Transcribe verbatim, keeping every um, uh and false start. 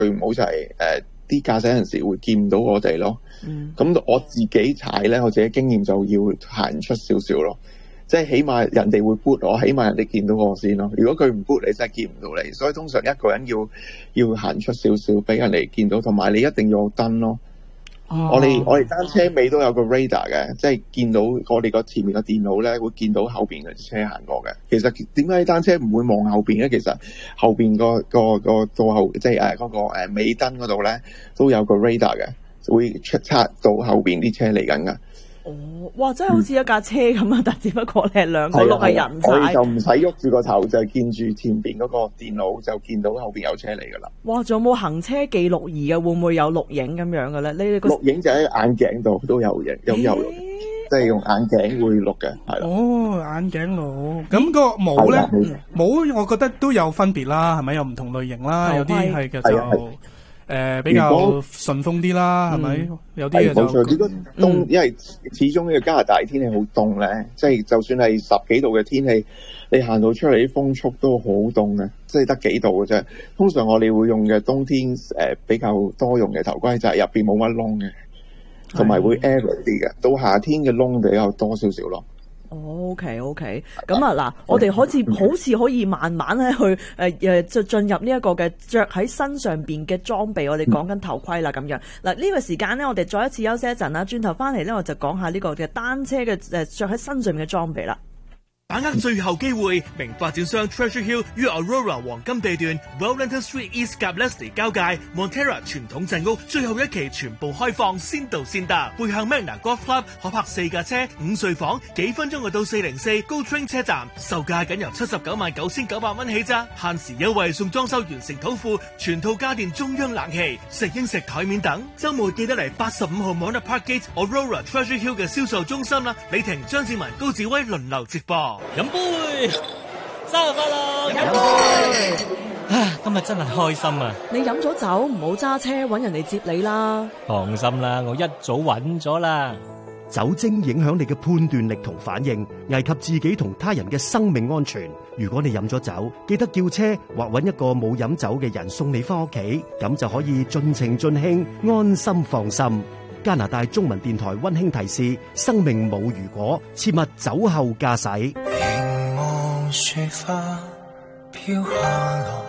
唔好就係誒啲駕駛人士會見唔到我哋咯。咁、嗯、我自己踩咧，我自己經驗就要行出少少咯。即係起碼人哋會 boot 我，起碼人哋見到我先咯。如果佢唔 boot 你，真係見唔到你。所以通常一個人要要行出少少，俾人哋見到，同埋你一定要有燈咯。哦、我哋我哋單車尾都有個 radar 嘅，即係見到我哋個前面個電腦咧，會見到後邊嘅車行過嘅。其實點解單車唔會望後邊咧？其實後邊個個個到後即係誒嗰個誒尾燈嗰度咧，都有個 radar 嘅，會出測到後邊啲車嚟緊㗎。 哦，哇！真係好似一架車咁啊、嗯，但只不過你係兩個轆係人踩， 我哋就唔使喐住個頭，就係見住前邊嗰個電腦，就見到後邊有車嚟噶啦。 哇！仲有冇行車記錄儀啊？會唔會有錄影咁樣嘅咧？你哋個錄影就喺眼鏡度都有影，有有錄，即係用眼鏡會錄嘅，係啦。 哦，眼鏡錄。咁個帽咧，帽我覺得都有分別啦，係咪有唔同類型啦？有啲係嘅就。誒、呃、比較順風啲啦，係咪、嗯？有啲嘢就冇錯。如果冬、嗯，因為始終呢個加拿大天氣好凍咧，即係就算係十幾度嘅天氣，你行到出嚟啲風速都好凍嘅，即係得幾度嘅啫。通常我哋會用嘅冬天誒、呃、比較多用嘅頭盔就係入邊冇乜窿嘅，同埋會 air 啲嘅。到夏天嘅窿比較多少少咯。 O K O K， 咁啊嗱，我哋好似好似可以慢慢咧去誒誒，就、呃、進入呢一個嘅着喺身上邊嘅裝備。我哋講緊頭盔啦，咁樣嗱呢、這個時間咧，我哋再一次休息一陣啦，轉頭翻嚟咧，我就講下呢個嘅單車嘅誒着喺身上面嘅裝備啦。 把握最後機會，名發展商 Treasure Hill 於 Aurora 黃金地段 Wellington Street East 及 Leslie 交界 Montera 傳統鎮屋最後一期全部開放，先到先得。背向 Magna Golf Club 可泊四架車，五睡房，幾分鐘就到四零四 Go Train 車站，售價僅由七十九萬九千九百蚊起咋，限時優惠送裝修完成土庫，全套家電中央冷氣、食英食台面等。週末記得嚟八十五號 Mona Parkgate Aurora Treasure Hill 嘅銷售中心啦，李婷、張志文、高志威輪流直播。 飲杯，生日快樂！飲杯，啊，今日真係開心啊！ 你飲咗酒唔好揸車，搵人嚟接你啦。 放心啦，我一早搵咗啦。 酒精影響你嘅判斷力同反應，危及自己同他人嘅生命安全。如果你飲咗酒，記得叫車或搵一個冇飲酒嘅人送你翻屋企，咁就可以盡情盡興，安心放心。加拿大中文電台溫馨提示：生命冇如果，切勿酒後駕駛。 凝望雪花飄下來。